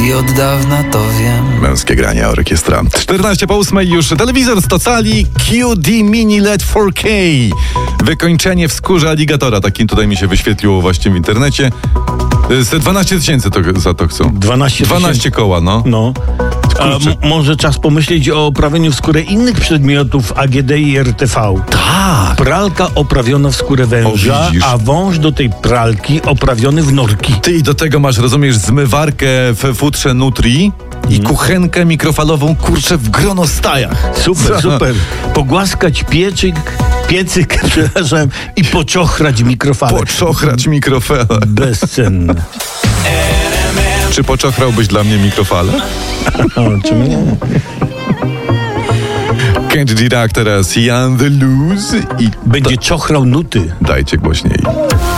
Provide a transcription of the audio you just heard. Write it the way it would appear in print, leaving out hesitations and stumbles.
i od dawna to wiem. Męskie granie orkiestra. 14:08 już telewizor z Tocali QD Mini LED 4K. Wykończenie w skórze aligatora. Takim tutaj mi się wyświetliło właśnie w internecie. 12 000 za to chcą. 12 koła, no. No. A może czas pomyśleć o oprawieniu w skórę innych przedmiotów AGD i RTV. Tak. Pralka oprawiona w skórę węża, O, widzisz. a wąż do tej pralki oprawiony w norki. Ty i do tego masz, rozumiesz, zmywarkę w futrze Nutri i kuchenkę mikrofalową, kurczę, w gronostajach. Super, super. Pogłaskać piecyk, przepraszam, i poczochrać mikrofalę. Poczochrać mikrofalę. Bezcenne. Czy poczochrałbyś dla mnie mikrofalę? O, czemu nie? Candy Dirac teraz, Jan the Lose i Będzie czochrał nuty. dajcie głośniej.